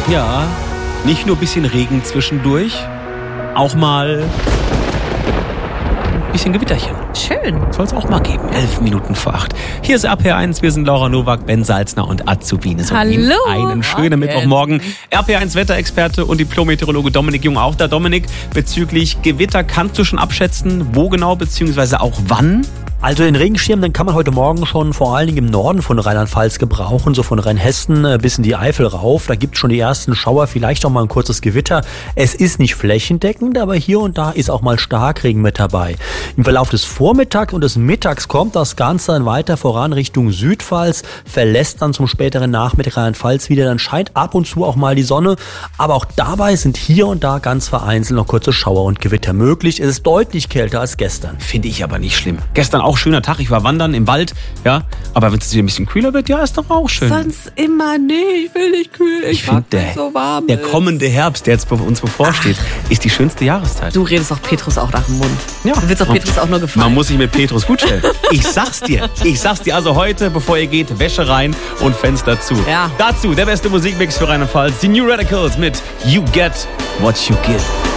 Ja, nicht nur ein bisschen Regen zwischendurch, auch mal ein bisschen Gewitterchen. Schön. Soll es auch mal geben. 11 Minuten vor 8. Hier ist RPR1. Wir sind Laura Nowak, Ben Salzner und Azubine. Hallo. Einen schönen Mittwochmorgen. RPR1 Wetterexperte und Diplom-Meteorologe Dominik Jung auch da. Dominik, bezüglich Gewitter kannst du schon abschätzen, wo genau, beziehungsweise auch wann? Also den Regenschirm, den kann man heute Morgen schon vor allen Dingen im Norden von Rheinland-Pfalz gebrauchen, so von Rheinhessen bis in die Eifel rauf. Da gibt es schon die ersten Schauer, vielleicht auch mal ein kurzes Gewitter. Es ist nicht flächendeckend, aber hier und da ist auch mal Starkregen mit dabei. Im Verlauf des Vormittags und des Mittags kommt das Ganze dann weiter voran Richtung Südpfalz, verlässt dann zum späteren Nachmittag Rheinland-Pfalz wieder. Dann scheint ab und zu auch mal die Sonne, aber auch dabei sind hier und da ganz vereinzelt noch kurze Schauer und Gewitter möglich. Es ist deutlich kälter als gestern. Finde ich aber nicht schlimm. Gestern auch schöner Tag, ich war wandern im Wald, ja, aber wenn es wieder ein bisschen kühler wird, ja, ist doch auch schön. Sonst immer, nee, ich will nicht kühl, ich mag finde, nicht so warm. Der kommende Herbst, der jetzt uns bevorsteht, ist die schönste Jahreszeit. Du redest auch Petrus auch nach dem Mund. Ja. Du willst auch Petrus auch nur gefallen. Man muss sich mit Petrus gut stellen. Ich sag's dir. Also heute, bevor ihr geht, Wäsche rein und Fenster zu. Ja. Dazu der beste Musikmix für Rheinland-Pfalz, die New Radicals mit You Get What You Give.